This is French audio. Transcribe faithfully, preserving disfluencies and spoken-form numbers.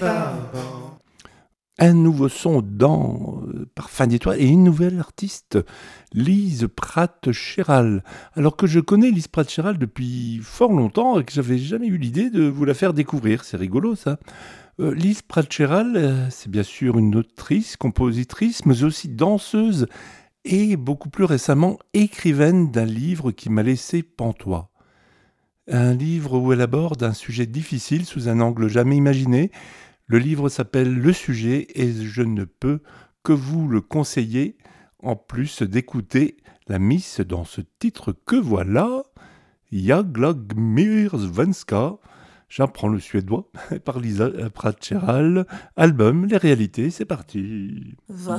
Un nouveau son dans euh, Parfum d'étoile et une nouvelle artiste, Lise Pratt-Chéral. Alors que je connais Lise Pratt-Chéral depuis fort longtemps et que j'avais jamais eu l'idée de vous la faire découvrir. C'est rigolo ça. Euh, Lise Pratt-Chéral, euh, c'est bien sûr une autrice, compositrice, mais aussi danseuse et beaucoup plus récemment écrivaine d'un livre qui m'a laissé pantois. Un livre où elle aborde un sujet difficile sous un angle jamais imaginé. Le livre s'appelle Le Sujet et je ne peux que vous le conseiller, en plus d'écouter la miss dans ce titre que voilà, Jaglagmir Svenska, j'apprends le suédois, par Lisa Pratt-Chéral, album Les Réalités, c'est parti. Vad